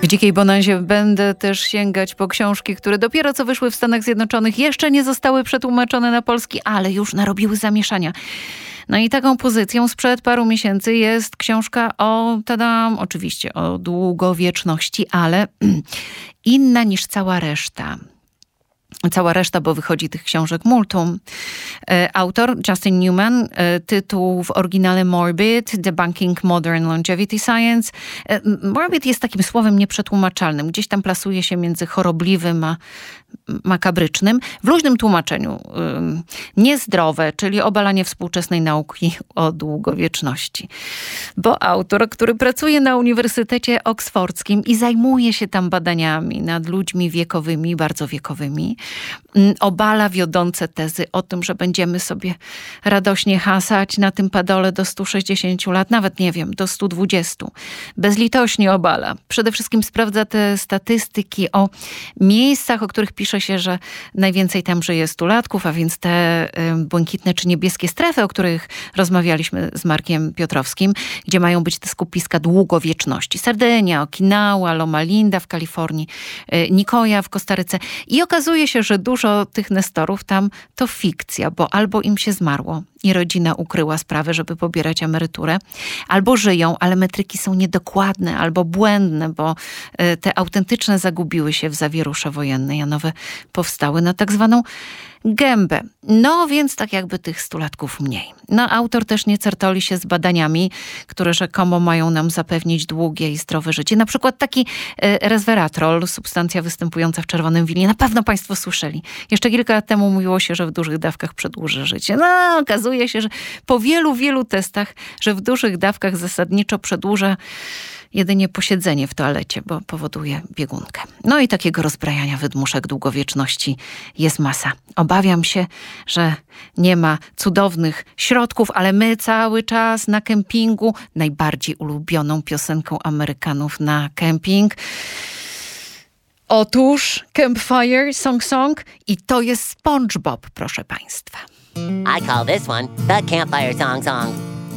W Dzikiej Bonanzie będę też sięgać po książki, które dopiero co wyszły w Stanach Zjednoczonych, jeszcze nie zostały przetłumaczone na polski, ale już narobiły zamieszania. No i taką pozycją sprzed paru miesięcy jest książka oczywiście o długowieczności, ale inna niż cała reszta. Cała reszta, bo wychodzi tych książek multum. Autor Justin Newman, tytuł w oryginale Morbid, Debunking Modern Longevity Science. Morbid jest takim słowem nieprzetłumaczalnym. Gdzieś tam plasuje się między chorobliwym a makabrycznym. W luźnym tłumaczeniu niezdrowe, czyli obalanie współczesnej nauki o długowieczności. Bo autor, który pracuje na Uniwersytecie Oksfordzkim i zajmuje się tam badaniami nad ludźmi wiekowymi, bardzo wiekowymi, obala wiodące tezy o tym, że będziemy sobie radośnie hasać na tym padole do 160 lat, nawet nie wiem, do 120. Bezlitośnie obala. Przede wszystkim sprawdza te statystyki o miejscach, o których pisze się, że najwięcej tam żyje stulatków, a więc te błękitne czy niebieskie strefy, o których rozmawialiśmy z Markiem Piotrowskim, gdzie mają być te skupiska długowieczności. Sardynia, Okinawa, Loma Linda w Kalifornii, Nicoya w Kostaryce. I okazuje się, że dużo tych nestorów tam to fikcja, bo albo im się zmarło i rodzina ukryła sprawę, żeby pobierać emeryturę, albo żyją, ale metryki są niedokładne albo błędne, bo te autentyczne zagubiły się w zawierusze wojennej, a nowe powstały na tak zwaną gębę. No więc tak jakby tych stulatków mniej. No autor też nie certoli się z badaniami, które rzekomo mają nam zapewnić długie i zdrowe życie. Na przykład taki resveratrol, substancja występująca w czerwonym winie. Na pewno państwo słyszeli. Jeszcze kilka lat temu mówiło się, że w dużych dawkach przedłuży życie. No okazuje się, że po wielu testach, że w dużych dawkach zasadniczo przedłuża jedynie posiedzenie w toalecie, bo powoduje biegunkę. No i takiego rozbrajania wydmuszek długowieczności jest masa. Obawiam się, że nie ma cudownych środków, ale my cały czas na kempingu, najbardziej ulubioną piosenką Amerykanów na kemping. Otóż Campfire Song i to jest SpongeBob, proszę państwa. I call this one the Campfire Song.